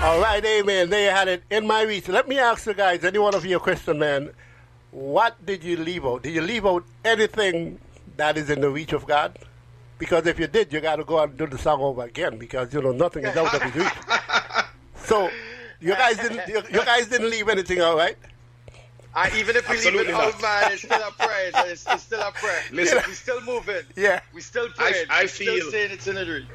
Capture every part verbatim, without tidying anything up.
All right, amen. There you had it. In my reach. Let me ask you guys, any one of you a question, man. What did you leave out? Did you leave out anything that is in the reach of God? Because if you did, you got to go and do the song over again because, you know, nothing is out of his reach. So, you guys didn't you, you guys didn't leave anything out, right? Uh, even if we Absolutely leave it not. out, man, it's still a prayer. It's, it's still a prayer. Listen. We're still moving. Yeah. We're still praying. I We're feel- still saying it's in the reach.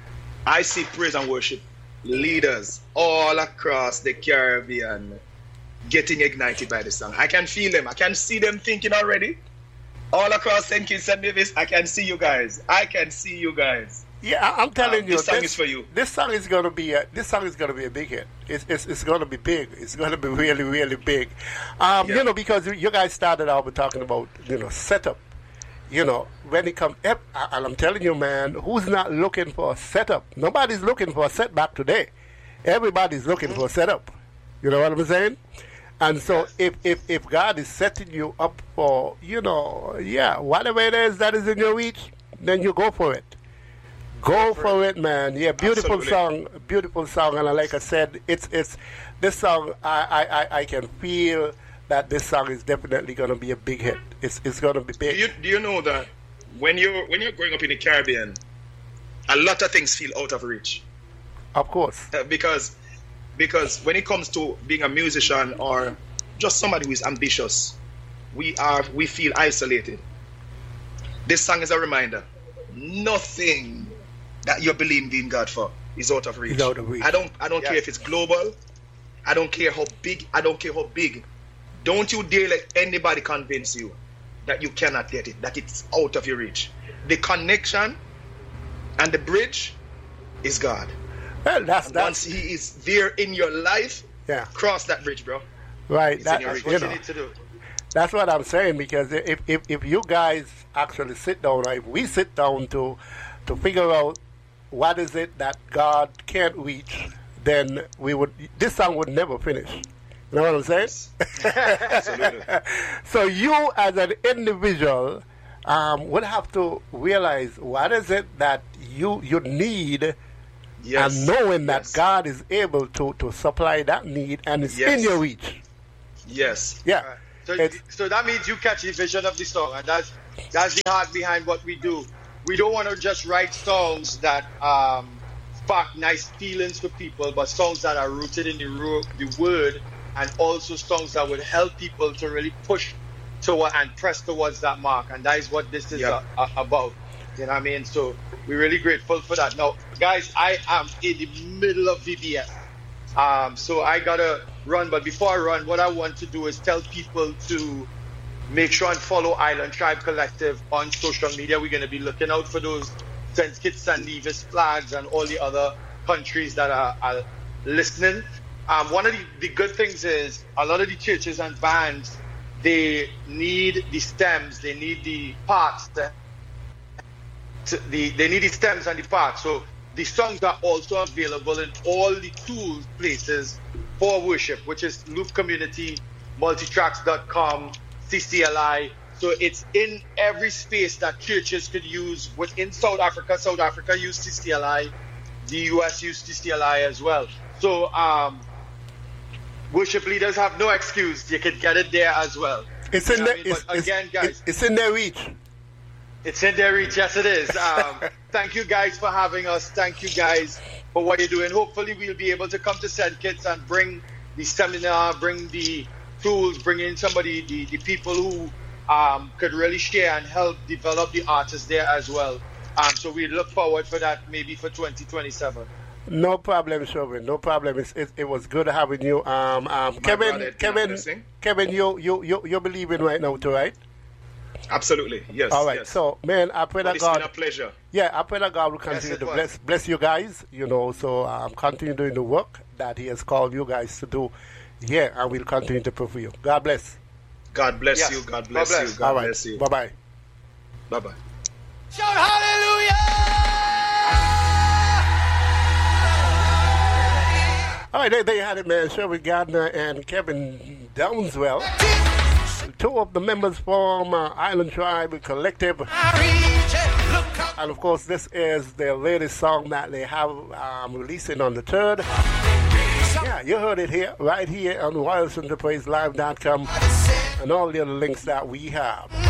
I see praise and worship leaders all across the Caribbean getting ignited by the song. I can feel them. I can see them thinking already. All across Saint Kitts and Nevis, I can see you guys. I can see you guys. Yeah, I- I'm telling Um, you, this song is for you. This song is gonna be a this song is gonna be a big hit. It's it's, it's gonna be big. It's gonna be really really big. Um, Yeah. You know, because you guys started out with talking about you know setup. You know, when it comes, and I'm telling you, man, who's not looking for a setup? Nobody's looking for a setback today. Everybody's looking for a setup. You know what I'm saying? And so, Yes. if, if if God is setting you up for, you know, yeah, whatever it is that is in your reach, then you go for it. Go for it, man. Yeah, beautiful Absolutely. song, beautiful song. And like I said, it's it's this song. I I, I, I can feel that this song is definitely going to be a big hit. It's it's going to be Do big. you do you know that when you're when you're growing up in the Caribbean, a lot of things feel out of reach Of course. uh, because because when it comes to being a musician or just somebody who is ambitious, we are we feel isolated. This song is a reminder. Nothing that you're believing in God for is out of reach. Is out of reach. I don't I don't Yes. care if it's global. I don't care how big. I don't care how big. Don't you dare let anybody convince you that you cannot get it, that it's out of your reach. The connection and the bridge is God. Well, that's And that's once He is there in your life, yeah, cross that bridge, bro. right. It's That, in your That's reach. you what you know, need to do. that's what I'm saying because if, if if you guys actually sit down, or if we sit down to to figure out what is it that God can't reach, then we would this song would never finish. You know what I'm saying? Absolutely. So you, as an individual, um, would have to realize what is it that you you need, Yes. and knowing that Yes. God is able to, to supply that need and it's Yes. in your reach. Yes. Yeah. Right. So, It's- so that means you catch the vision of the song, and that's that's the heart behind what we do. We don't want to just write songs that um, spark nice feelings for people, but songs that are rooted in the ro- the word, and also songs that would help people to really push toward and press towards that mark. And that is what this is Yeah. a, a, about. You know what I mean? So we're really grateful for that. Now, guys, I am in the middle of V B S. Um, so I gotta run, but before I run, what I want to do is tell people to make sure and follow Island Tribe Collective on social media. We're gonna be looking out for those Saint Kitts and Nevis flags and all the other countries that are, are listening. Um, one of the, the good things is a lot of the churches and bands, they need the stems, they need the parts, to, to the, they need the stems and the parts. So the songs are also available in all the tools places for worship, which is Loop Community, multitracks dot com, C C L I. So it's in every space that churches could use. Within South Africa, South Africa use C C L I, the U S use C C L I as well. So um, worship leaders have no excuse. You can get it there as well. It's You in know the, what I mean? it's, But it's, again, guys, it's, it's in their reach. it's in their reach. Yes, it is. Um, thank you guys for having us. Thank you guys for what you're doing. Hopefully, we'll be able to come to Saint Kitts and bring the seminar, bring the tools, bring in somebody, the, the people who um, could really share and help develop the artists there as well. Um, so we look forward for that maybe for twenty twenty-seven. No problem, Chauvin. No problem. It's, it, it was good having you. Um, um, My Kevin, brother, it's been a Kevin, blessing. Kevin, you, you, you, you're believing right now too, right? Absolutely. Yes. All right. Yes. So, man, I pray But that it's been God, a pleasure. yeah, I pray that God will Yes, continue it to was. bless, bless you guys. You know, so um, continue doing the work that He has called you guys to do. Yeah, and we'll continue to pray for you. God bless. God bless Yes. you. God God bless bless. you. God All right. bless you. Bye bye. Bye bye. Shout hallelujah! All right, there, there you had it, man. Sherwood Gardner and Kevin Downswell, two of the members from uh, Island Tribe Collective. And of course, this is their latest song that they have um, releasing on the third. Yeah, you heard it here, right here on Royal Center Praise Live dot com and all the other links that we have.